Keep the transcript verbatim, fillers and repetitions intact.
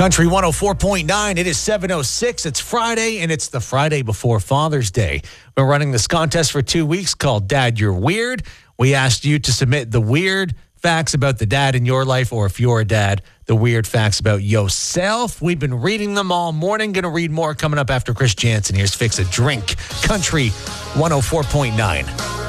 Country one oh four point nine, it is seven oh six. It's Friday, and it's the Friday before Father's Day. We're running this contest for two weeks called Dad, You're Weird. We asked you to submit the weird facts about the dad in your life, or if you're a dad, the weird facts about yourself. We've been reading them all morning. Going to read more coming up after Chris Jansen. Here's Fix a Drink. Country one oh four point nine.